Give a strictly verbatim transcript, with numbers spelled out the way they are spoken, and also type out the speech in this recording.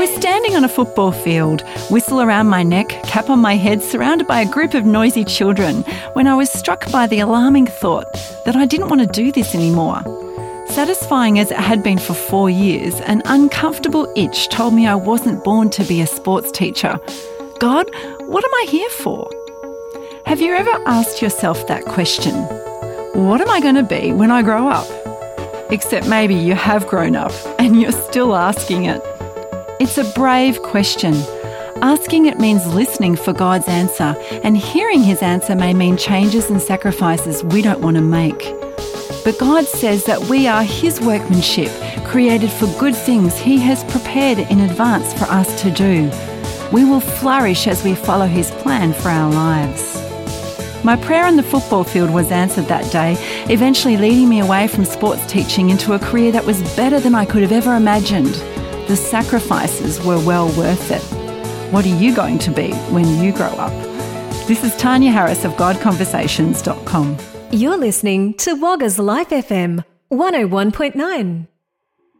was standing on a football field, whistle around my neck, cap on my head, surrounded by a group of noisy children, when I was struck by the alarming thought that I didn't want to do this anymore. Satisfying as it had been for four years, an uncomfortable itch told me I wasn't born to be a sports teacher. God, what am I here for? Have you ever asked yourself that question? What am I going to be when I grow up? Except maybe you have grown up and you're still asking it. It's a brave question. Asking it means listening for God's answer, and hearing his answer may mean changes and sacrifices we don't want to make. But God says that we are his workmanship, created for good things he has prepared in advance for us to do. We will flourish as we follow his plan for our lives. My prayer on the football field was answered that day, eventually leading me away from sports teaching into a career that was better than I could have ever imagined. The sacrifices were well worth it. What are you going to be when you grow up? This is Tanya Harris of God Conversations dot com. You're listening to Wagga's Life F M one oh one point nine.